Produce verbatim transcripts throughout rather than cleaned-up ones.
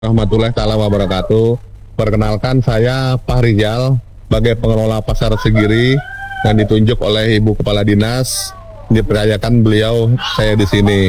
Warahmatullahi taala wabarakatuh. Perkenalkan, saya Pak Rizal sebagai pengelola Pasar Segiri yang ditunjuk oleh Ibu Kepala Dinas. Dipercayakan beliau saya di sini.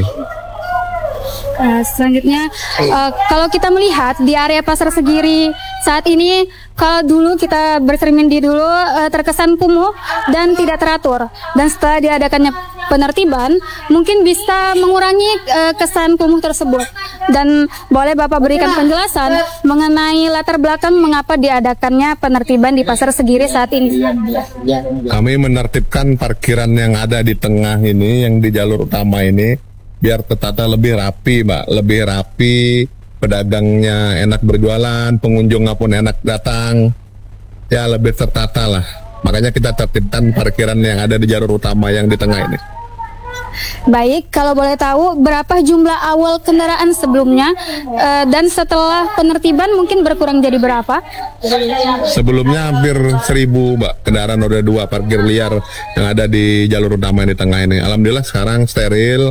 Uh, selanjutnya, uh, kalau kita melihat di area Pasar Segiri saat ini, kalau dulu kita bercermin di dulu uh, terkesan kumuh dan tidak teratur. Dan setelah diadakannya penertiban, mungkin bisa mengurangi uh, kesan kumuh tersebut. Dan boleh Bapak berikan penjelasan mengenai latar belakang mengapa diadakannya penertiban di Pasar Segiri saat ini? Kami menertibkan parkiran yang ada di tengah ini, yang di jalur utama ini, biar tertata lebih rapi, Mbak. Lebih rapi, pedagangnya enak berjualan, pengunjungnya pun enak datang. Ya, lebih tertata lah. Makanya kita tertibkan parkiran yang ada di jalur utama yang di tengah ini. Baik, kalau boleh tahu berapa jumlah awal kendaraan sebelumnya uh, dan setelah penertiban mungkin berkurang jadi berapa? Sebelumnya hampir seribu, Mbak, kendaraan roda dua parkir liar yang ada di jalur utama yang di tengah ini. Alhamdulillah sekarang steril.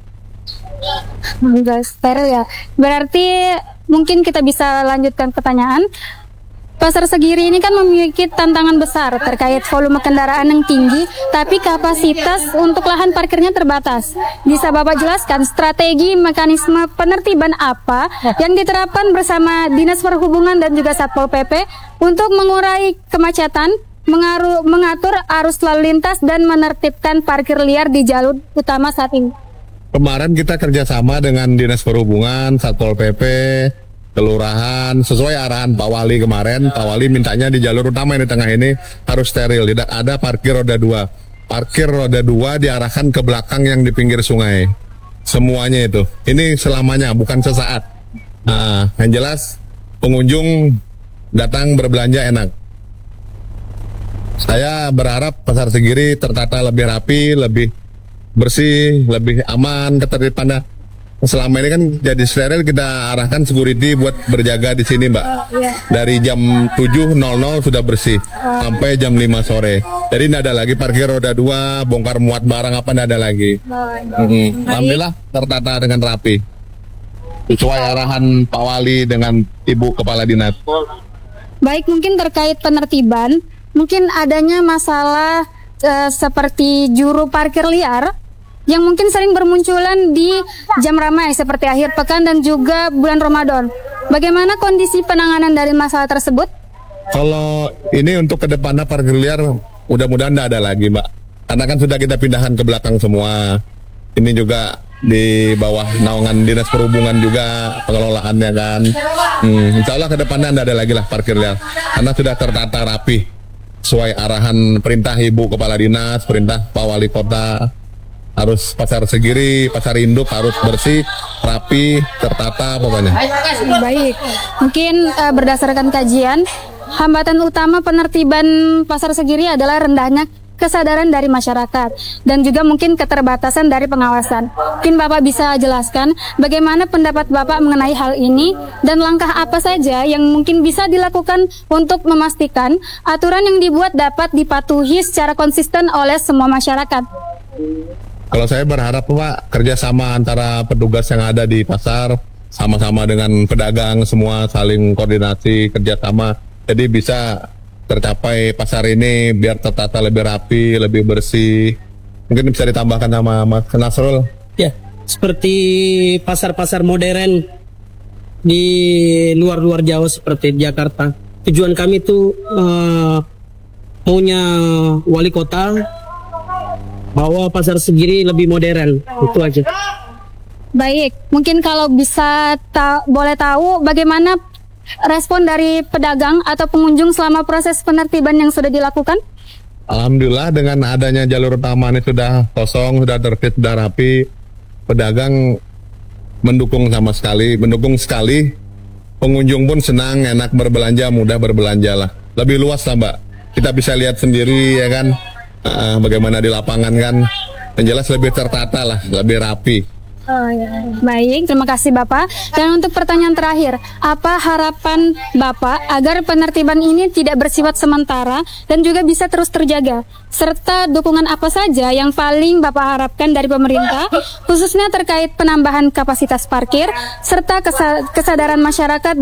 Enggak steril ya. Berarti mungkin kita bisa lanjutkan pertanyaan. Pasar Segiri ini kan memiliki tantangan besar terkait volume kendaraan yang tinggi, tapi kapasitas untuk lahan parkirnya terbatas. Bisa Bapak jelaskan strategi mekanisme penertiban apa yang diterapkan bersama Dinas Perhubungan dan juga Satpol P P untuk mengurai kemacetan, mengaruh, mengatur arus lalu lintas dan menertibkan parkir liar di jalur utama saat ini? Kemarin kita kerjasama dengan Dinas Perhubungan, Satpol P P, Kelurahan, sesuai arahan Pak Wali kemarin. Pak Wali mintanya di jalur utama yang di tengah ini harus steril, tidak ada parkir roda dua. Parkir roda dua diarahkan ke belakang yang di pinggir sungai. Semuanya itu. Ini selamanya, bukan sesaat. Nah, yang jelas pengunjung datang berbelanja enak. Saya berharap Pasar Segiri tertata lebih rapi, lebih bersih, lebih aman, ketertiban. Selama ini kan jadi steril, kita arahkan security buat berjaga di sini, Mbak. Dari jam tujuh nol nol sudah bersih sampai jam lima sore. Jadi tidak ada lagi parkir roda dua, bongkar muat barang apa, tidak ada lagi. Hmm. Alhamdulillah tertata dengan rapi. Sesuai arahan Pak Wali dengan Ibu Kepala Dinas. Baik, mungkin terkait penertiban, mungkin adanya masalah uh, seperti juru parkir liar yang mungkin sering bermunculan di jam ramai seperti akhir pekan dan juga bulan Ramadan. Bagaimana kondisi penanganan dari masalah tersebut? Kalau ini untuk ke depannya parkir liar, mudah-mudahan tidak ada lagi, Mbak. Karena kan sudah kita pindahkan ke belakang semua. Ini juga di bawah naungan Dinas Perhubungan juga pengelolaannya kan. Hmm, insya Allah ke depannya tidak ada lagi lah parkir liar. Karena sudah tertata rapi sesuai arahan perintah Ibu Kepala Dinas, perintah Pak Wali Kota. Harus Pasar Segiri, Pasar Induk harus bersih, rapi, tertata pokoknya. Baik, mungkin uh, berdasarkan kajian, hambatan utama penertiban Pasar Segiri adalah rendahnya kesadaran dari masyarakat dan juga mungkin keterbatasan dari pengawasan. Mungkin Bapak bisa jelaskan bagaimana pendapat Bapak mengenai hal ini dan langkah apa saja yang mungkin bisa dilakukan untuk memastikan aturan yang dibuat dapat dipatuhi secara konsisten oleh semua masyarakat. Kalau saya berharap, Pak, kerjasama antara petugas yang ada di pasar sama-sama dengan pedagang semua saling koordinasi, kerjasama, jadi bisa tercapai pasar ini biar tertata lebih rapi, lebih bersih. Mungkin bisa ditambahkan sama Mas Nasrul. Ya, seperti pasar-pasar modern di luar-luar Jawa seperti Jakarta. Tujuan kami itu uh, maunya wali kota bahwa Pasar Segiri lebih modern, itu aja. Baik, mungkin kalau bisa ta boleh tahu bagaimana respon dari pedagang atau pengunjung selama proses penertiban yang sudah dilakukan? Alhamdulillah dengan adanya jalur utama ini sudah kosong, sudah tertib, sudah rapi. Pedagang mendukung sama sekali, mendukung sekali. Pengunjung pun senang, enak berbelanja, mudah berbelanja lah. Lebih luas lah, Mbak. Kita bisa lihat sendiri ya kan. Uh, bagaimana di lapangan kan, yang jelas lebih tertata lah, lebih rapi. Oh, ya. Baik, terima kasih Bapak. Dan untuk pertanyaan terakhir, apa harapan Bapak agar penertiban ini tidak bersifat sementara dan juga bisa terus terjaga? Serta dukungan apa saja yang paling Bapak harapkan dari pemerintah, khususnya terkait penambahan kapasitas parkir, serta kesa- kesadaran masyarakat